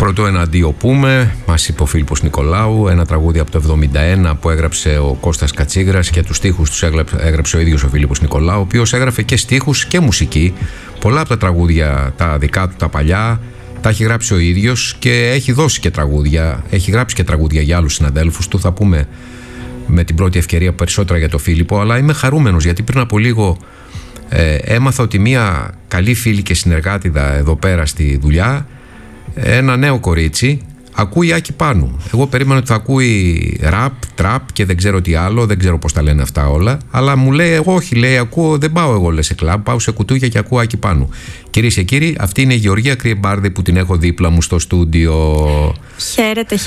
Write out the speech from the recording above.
Πρωτού ένα αντίο πούμε, μας είπε ο Φίλιππος Νικολάου, ένα τραγούδι από το 1971 που έγραψε ο Κώστας Κατσίγρας και τους στίχους τους έγραψε ο ίδιος ο Φίλιππος Νικολάου, ο οποίος έγραφε και στίχους και μουσική. Πολλά από τα τραγούδια τα δικά του, τα παλιά, τα έχει γράψει ο ίδιος και έχει δώσει και τραγούδια. Έχει γράψει και τραγούδια για άλλους συναδέλφους του. Θα πούμε με την πρώτη ευκαιρία περισσότερα για τον Φίλιππο, αλλά είμαι χαρούμενος γιατί πριν από λίγο έμαθα ότι μια καλή φίλη και συνεργάτηδα εδώ πέρα στη δουλειά, ένα νέο κορίτσι, ακούει Άκη Πάνου. Εγώ περίμενα ότι θα ακούει ραπ, τραπ και δεν ξέρω τι άλλο, δεν ξέρω πώς τα λένε αυτά όλα, αλλά μου λέει εγώ όχι, λέει ακούω, δεν πάω εγώ σε κλαμπ, πάω σε κουτούγια και ακούω Άκη Πάνου. Κυρίες και κύριοι, αυτή είναι η Γεωργία Κρυεμπάρδη που την έχω δίπλα μου στο στούντιο. Χαίρετε,